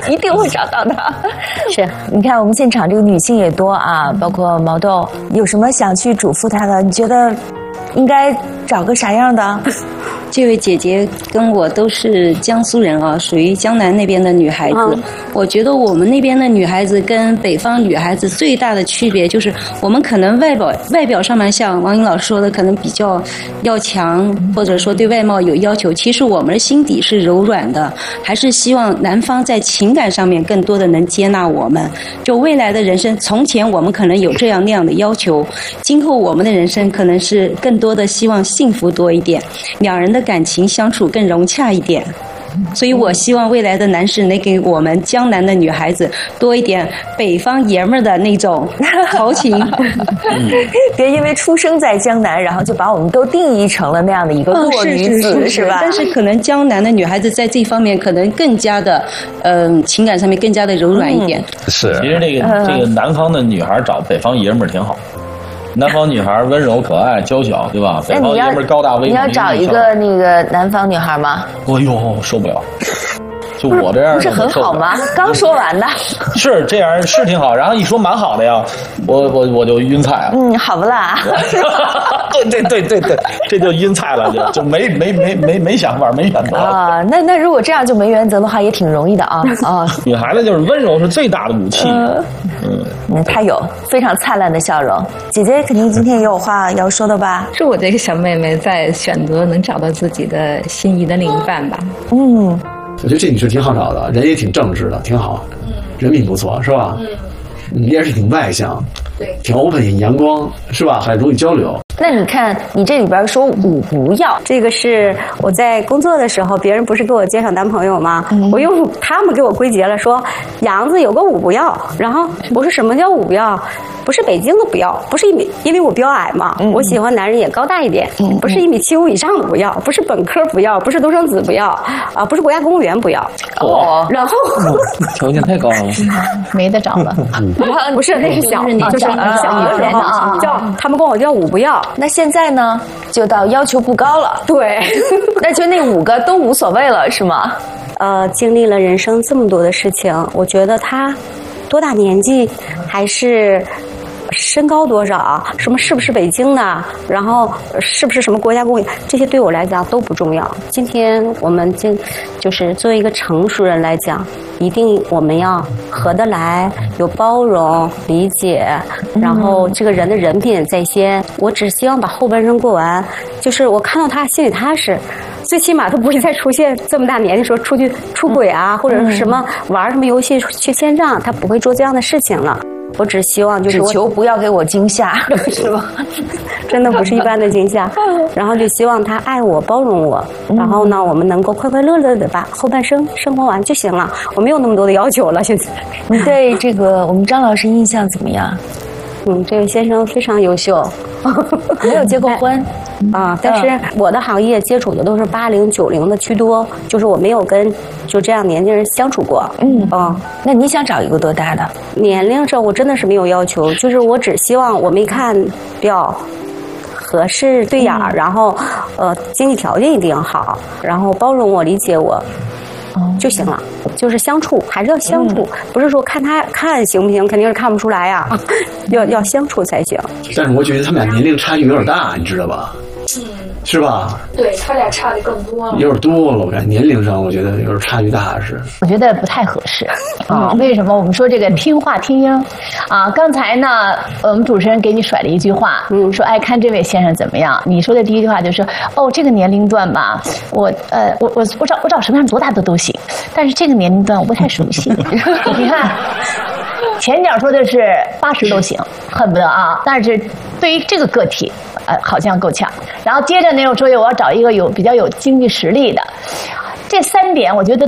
一定会找到的。 是， 你看我们现场这个女性也多啊，包括毛豆，有什么想去嘱咐她的？你觉得应该找个啥样的？ 这位姐姐跟我都是江苏人啊，属于江南那边的女孩子。我觉得我们那边的女孩子跟北方女孩子最大的区别就是，我们可能外表上面像王英老师说的，可能比较要强，或者说对外貌有要求。其实我们的心底是柔软的，还是希望男方在情感上面更多的能接纳我们。就未来的人生，从前我们可能有这样那样的要求，今后我们的人生可能是更多的希望幸福多一点，两人的感情相处更融洽一点。所以我希望未来的男士能给我们江南的女孩子多一点北方爷们儿的那种豪情。 别因为出生在江南，然后就把我们都定义成了那样的一个弱女子，是吧？ 但是可能江南的女孩子在这方面可能更加的，情感上面更加的柔软一点。 是， 其实这个南方的女孩找北方爷们儿挺好。南方女孩温柔可爱娇小，对吧？北方爷们儿高大威猛。 你要找一个那个南方女孩吗？ 哎呦，受不了！就我这样的不是很好吗？刚说完的。 是这样，是挺好。然后一说蛮好的呀，我就晕菜了。 好不啦？ 对，这就晕菜了，就没想法，没选择啊。那如果这样就没原则的话，也挺容易的啊。 女孩子就是温柔是最大的武器。 她有非常灿烂的笑容。姐姐肯定今天也有话要说的吧？ 是我这个小妹妹在选择能找到自己的心仪的另一半吧。 我觉得这女士挺好找的，人也挺正直的，挺好，人品不错，是吧？你也是挺外向，对，挺 open 也阳光，是吧？还容易交流。 那你看，你这里边说五不要， 这个是我在工作的时候，别人不是给我介绍男朋友吗？我用他们给我归结了，说杨子有个五不要，然后我说什么叫五不要？不是北京的不要，不是因为我比较矮嘛，我喜欢男人也高大一点，不是1.75米以上的不要，不是本科不要，不是独生子不要，啊，不是国家公务员不要。然后条件太高了， 没得找了。 不是，那是小，就是小的时候叫他们管我叫五不要。 那现在呢，就到要求不高了。 对， 那就那5个都无所谓了，是吗？ 经历了人生这么多的事情，我觉得他多大年纪，还是身高多少，什么是不是北京的，然后是不是什么国家公务员，这些对我来讲都不重要。今天我们就是作为一个成熟人来讲，一定我们要合得来，有包容理解，然后这个人的人品在先。我只希望把后半生过完，就是我看到他心里踏实，最起码他不会再出现这么大年纪说出去出轨啊，或者是什么玩什么游戏去线上，他不会做这样的事情了。我只希望就是只求不要给我惊吓，是吧？ 真的不是一般的惊吓。然后就希望他爱我、包容我，然后呢，我们能够快快乐乐的把后半生生活完就行了。我没有那么多的要求了。现在， 你对这个我们张老师印象怎么样？ 这位先生非常优秀， 没有结过婚啊。但是我的行业接触的都是80、90的居多，就是我没有跟就这样年轻人相处过。 那你想找一个多大的？ 年龄上我真的是没有要求，就是我只希望我没看比较合适对眼儿，然后经济条件一定好，然后包容我、理解我。就行了，就是相处还是要相处，不是说看行不行，肯定是看不出来呀，要相处才行。 但是我觉得他们俩年龄差距有点大，你知道吧？是吧？ 对他俩差的更多了， 有点多了。我感觉年龄上，我觉得有点差距大是。 我觉得不太合适啊。为什么？我们说这个听话听音啊。刚才呢，我们主持人给你甩了一句话，说哎，看这位先生怎么样？你说的第一句话就是哦，这个年龄段吧，我找什么样多大的都行，但是这个年龄段我不太熟悉。你看。前脚说的是80都行，恨不得啊，但是对于这个个体，好像够呛。然后接着呢又说我要找一个比较有经济实力的，这3点我觉得